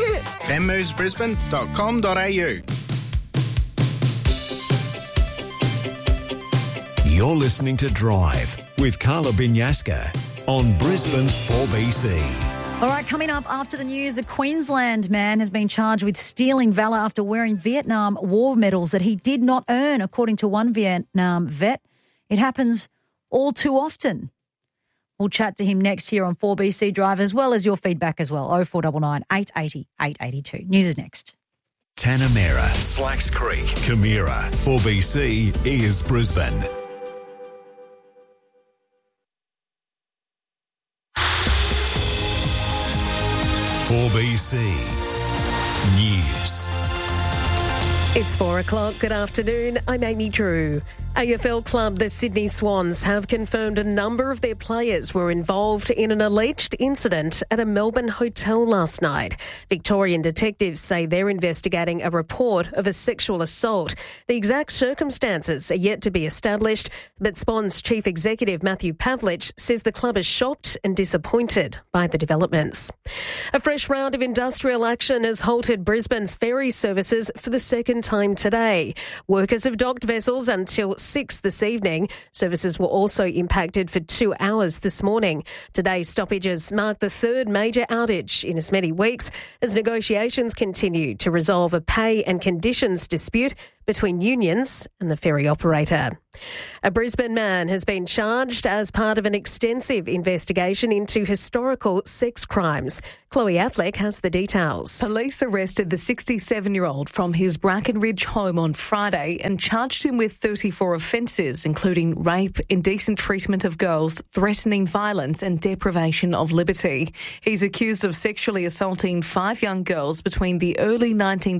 Speaker 2: benmovesbrisbane.com.au. You're listening to Drive with Carla Binyaska on Brisbane's 4BC.
Speaker 1: All right, coming up after the news, a Queensland man has been charged with stealing valour after wearing Vietnam War medals that he did not earn, according to one Vietnam vet. It happens all too often. We'll chat to him next here on 4BC Drive, as well as your feedback as well. 0499 880 882. News is next.
Speaker 2: Tanamera, Slacks Creek, Camira. 4BC is Brisbane. .4BC News.
Speaker 14: It's 4 o'clock. Good afternoon. I'm Amy Drew. AFL club the Sydney Swans have confirmed a number of their players were involved in an alleged incident at a Melbourne hotel last night. Victorian detectives say they're investigating a report of a sexual assault. The exact circumstances are yet to be established, but Swans chief executive Matthew Pavlich says the club is shocked and disappointed by the developments. A fresh round of industrial action has halted Brisbane's ferry services for the second time today. Workers have docked vessels until 6 this evening. Services were also impacted for 2 hours this morning. Today's stoppages mark the third major outage in as many weeks as negotiations continue to resolve a pay and conditions dispute between unions and the ferry operator. A Brisbane man has been charged as part of an extensive investigation into historical sex crimes. Chloe Affleck has the details.
Speaker 15: Police arrested the 67-year-old from his Bracken Ridge home on Friday and charged him with 34 offences, including rape, indecent treatment of girls, threatening violence and deprivation of liberty. He's accused of sexually assaulting 5 young girls between the early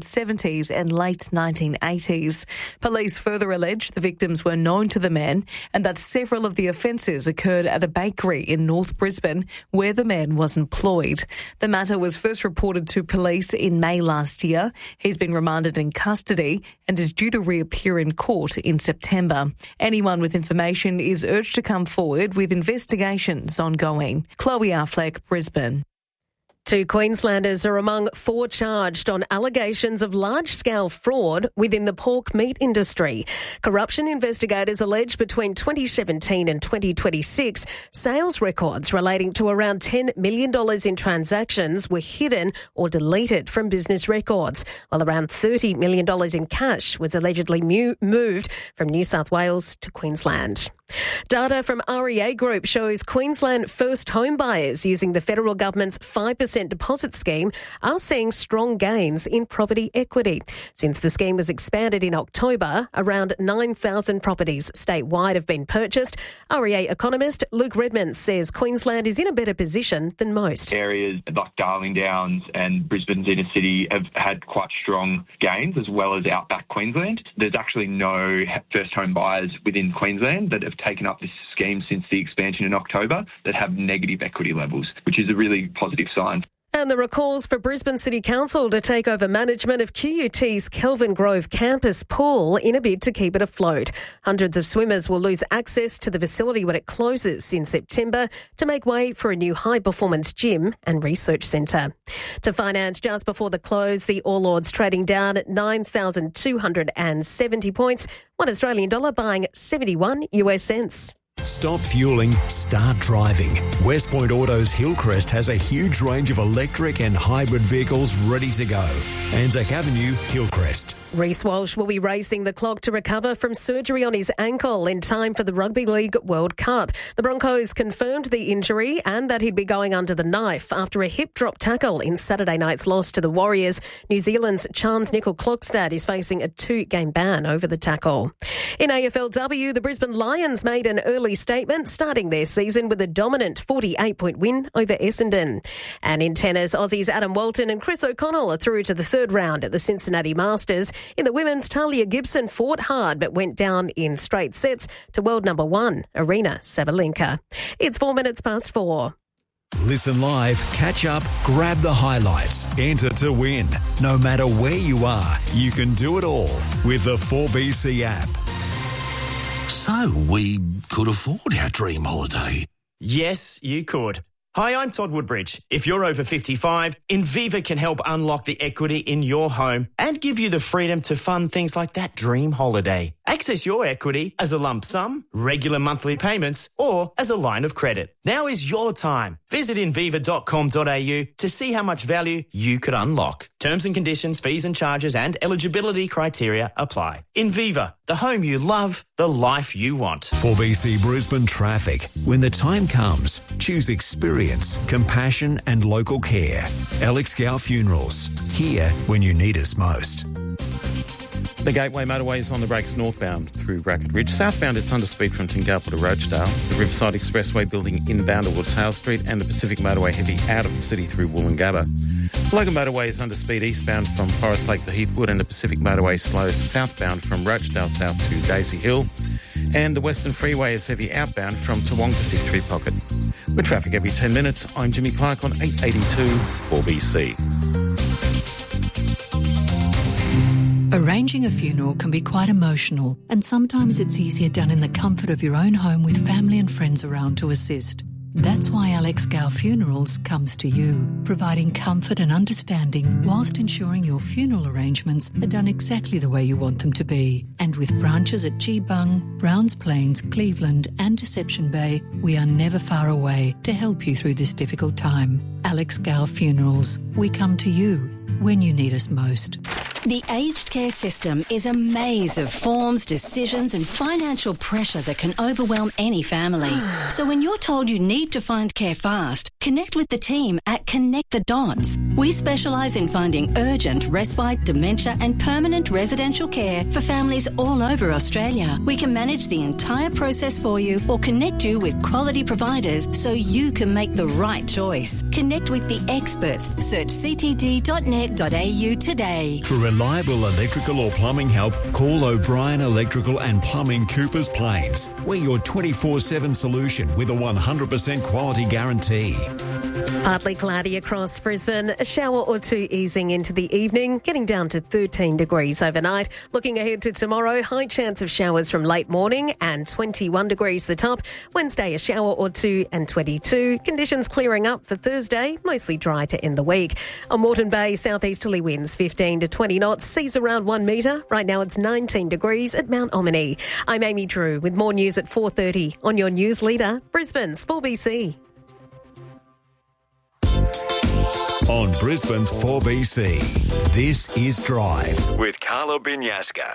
Speaker 15: 1970s and late 1980s. Police further alleged the victims were known to the men and that several of the offences occurred at a bakery in North Brisbane where the man was employed. The matter was first reported to police in May last year. He's been remanded in custody and is due to reappear in court in September. Anyone with information is urged to come forward with investigations ongoing. Chloe Affleck, Brisbane.
Speaker 14: 2 Queenslanders are among 4 charged on allegations of large-scale fraud within the pork meat industry. Corruption investigators allege between 2017 and 2026, sales records relating to around $10 million in transactions were hidden or deleted from business records, while around $30 million in cash was allegedly moved from New South Wales to Queensland. Data from REA Group shows Queensland first home buyers using the federal government's 5% deposit scheme are seeing strong gains in property equity. Since the scheme was expanded in October, around 9,000 properties statewide have been purchased. REA economist Luke Redmond says Queensland is in a better position than most.
Speaker 16: Areas like Darling Downs and Brisbane's inner city have had quite strong gains, as well as outback Queensland. There's actually no first home buyers within Queensland that have taken up this scheme since the expansion in October that have negative equity levels, which is a really positive sign.
Speaker 14: And there are calls for Brisbane City Council to take over management of QUT's Kelvin Grove campus pool in a bid to keep it afloat. Hundreds of swimmers will lose access to the facility when it closes in September to make way for a new high-performance gym and research centre. To finance just before the close, the All Ords trading down at 9,270 points, $1 Australian dollar buying 71 US cents.
Speaker 2: Stop fueling, start driving. West Point Auto's Hillcrest has a huge range of electric and hybrid vehicles ready to go. Anzac Avenue, Hillcrest.
Speaker 14: Reece Walsh will be racing the clock to recover from surgery on his ankle in time for the Rugby League World Cup. The Broncos confirmed the injury and that he'd be going under the knife after a hip drop tackle in Saturday night's loss to the Warriors. New Zealand's Chance Nickel-Klokstad is facing a 2-game ban over the tackle. In AFLW, the Brisbane Lions made an early statement, starting their season with a dominant 48-point win over Essendon. And in tennis, Aussies Adam Walton and Chris O'Connell are through to the third round at the Cincinnati Masters. In the women's, Talia Gibson fought hard but went down in straight sets to world number 1, Arina Sabalenka. It's 4 minutes past 4.
Speaker 2: Listen live, catch up, grab the highlights, enter to win. No matter where you are, you can do it all with the 4BC app.
Speaker 21: So we could afford our dream holiday.
Speaker 25: Yes, you could. Hi, I'm Todd Woodbridge. If you're over 55, Inviva can help unlock the equity in your home and give you the freedom to fund things like that dream holiday. Access your equity as a lump sum, regular monthly payments, or as a line of credit. Now is your time. Visit inviva.com.au to see how much value you could unlock. Terms and conditions, fees and charges and eligibility criteria apply. Inviva, the home you love, the life you want.
Speaker 2: 4BC Brisbane traffic. When the time comes, choose experience, compassion and local care. Alex Gow Funerals. Here when you need us most.
Speaker 3: The Gateway motorway is on the brakes northbound through Bracken Ridge. Southbound, it's under speed from Tingalpa to Rochedale. The Riverside Expressway building inbound towards Hale Street, and the Pacific Motorway heavy out of the city through Woolloongabba. The Logan motorway is under speed eastbound from Forest Lake to Heathwood, and the Pacific Motorway slows southbound from Rochedale south to Daisy Hill. And the Western Freeway is heavy outbound from Toowong to Victory Pocket. With traffic every 10 minutes, I'm Jimmy Clark on 882 4BC.
Speaker 8: Arranging a funeral can be quite emotional, and sometimes it's easier done in the comfort of your own home with family and friends around to assist. That's why Alex Gow Funerals comes to you, providing comfort and understanding whilst ensuring your funeral arrangements are done exactly the way you want them to be. And with branches at Geebung, Browns Plains, Cleveland and Deception Bay, we are never far away to help you through this difficult time. Alex Gow Funerals, we come to you when you need us most.
Speaker 7: The aged care system is a maze of forms, decisions and financial pressure that can overwhelm any family. So when you're told you need to find care fast, connect with the team at Connect the Dots. We specialise in finding urgent, respite, dementia and permanent residential care for families all over Australia. We can manage the entire process for you or connect you with quality providers so you can make the right choice. Connect with the experts. Search ctd.net.au today.
Speaker 2: For reliable electrical or plumbing help, call O'Brien Electrical and Plumbing, Coopers Plains. We're your 24/7 solution with a 100% quality guarantee.
Speaker 14: Partly cloudy across Brisbane, a shower or two easing into the evening, getting down to 13 degrees overnight. Looking ahead to tomorrow, high chance of showers from late morning and 21 degrees the top. Wednesday, a shower or two and 22. Conditions clearing up for Thursday, mostly dry to end the week. On Moreton Bay, southeasterly winds 15 to 20 knots, seas around 1 metre. Right now it's 19 degrees at Mount Omni. I'm Amy Drew with more news at 4:30 on your news leader, Brisbane's 4BC.
Speaker 2: On Brisbane's 4BC, this is Drive with Carla Binyaska.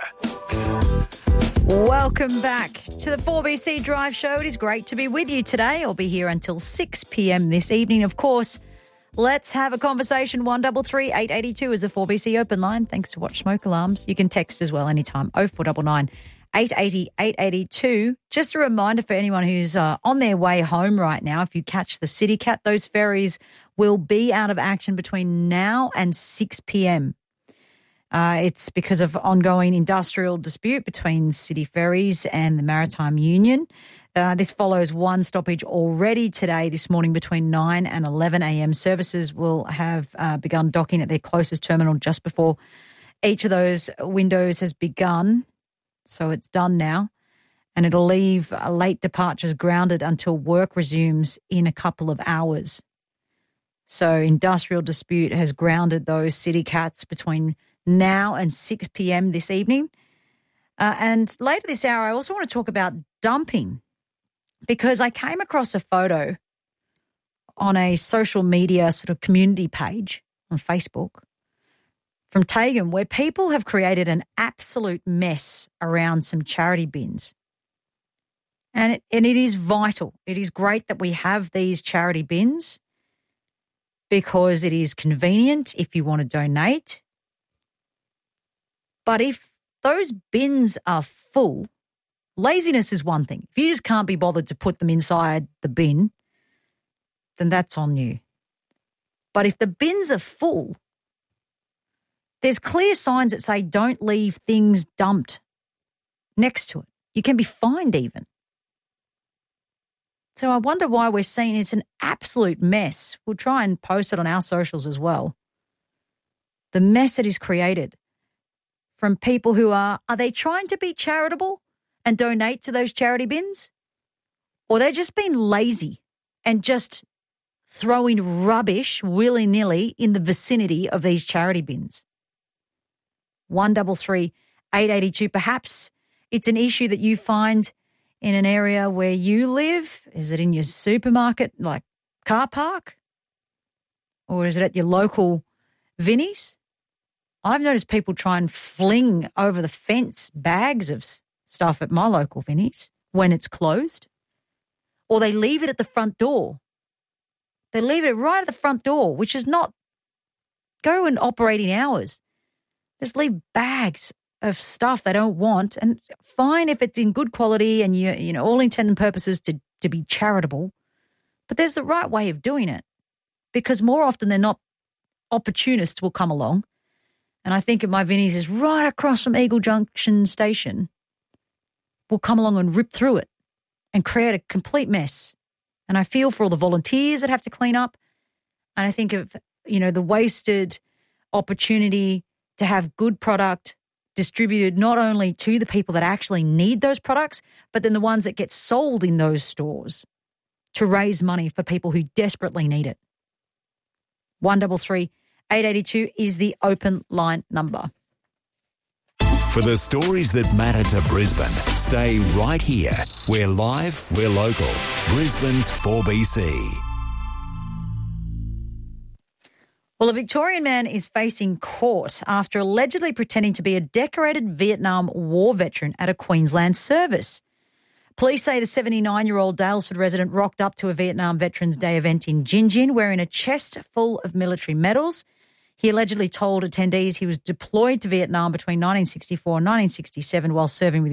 Speaker 1: Welcome back to the 4BC Drive Show. It is great to be with you today. I'll be here until 6 p.m. this evening. Of course, let's have a conversation. 133 882 is a 4BC open line. Thanks to Watch Smoke Alarms. You can text as well anytime. 0499 880 882. Just a reminder for anyone who's on their way home right now, if you catch the City Cat, those ferries will be out of action between now and 6 p.m. It's because of ongoing industrial dispute between City Ferries and the Maritime Union. This follows one stoppage already today, this morning, between 9 and 11 a.m. Services will have begun docking at their closest terminal just before each of those windows has begun. So it's done now. And it'll leave late departures grounded until work resumes in a couple of hours. So industrial dispute has grounded those City Cats between now and 6 p.m. this evening. And later this hour, I also want to talk about dumping, because I came across a photo on a social media sort of community page on Facebook from Tagan where people have created an absolute mess around some charity bins. And it is vital. It is great that we have these charity bins because it is convenient if you want to donate. But if those bins are full, laziness is one thing. If you just can't be bothered to put them inside the bin, then that's on you. But if the bins are full, there's clear signs that say don't leave things dumped next to it. You can be fined even. So I wonder why we're seeing it's an absolute mess. We'll try and post it on our socials as well. The mess it is created from people who are they trying to be charitable and donate to those charity bins? Or they're just being lazy and just throwing rubbish willy-nilly in the vicinity of these charity bins? 133 882. Perhaps it's an issue that you find in an area where you live. Is it in your supermarket, like car park? Or is it at your local Vinnies? I've noticed people try and fling over the fence bags of stuff at my local Vinnies when it's closed. Or they leave it at the front door. They leave it right at the front door, which is not go in operating hours. Just leave bags of stuff they don't want, and fine if it's in good quality and you know, all intent and purposes to be charitable, but there's the right way of doing it, because more often than not, opportunists will come along, and I think of my Vinnie's is right across from Eagle Junction Station, will come along and rip through it and create a complete mess. And I feel for all the volunteers that have to clean up, and I think of, you know, the wasted opportunity to have good product distributed not only to the people that actually need those products, but then the ones that get sold in those stores to raise money for people who desperately need it. 133 882 is the open line number.
Speaker 2: For the stories that matter to Brisbane, stay right here. We're live, we're local. Brisbane's 4BC.
Speaker 1: Well, a Victorian man is facing court after allegedly pretending to be a decorated Vietnam War veteran at a Queensland service. Police say the 79-year-old Daylesford resident rocked up to a Vietnam Veterans Day event in Gin Gin wearing a chest full of military medals. He allegedly told attendees he was deployed to Vietnam between 1964 and 1967 while serving with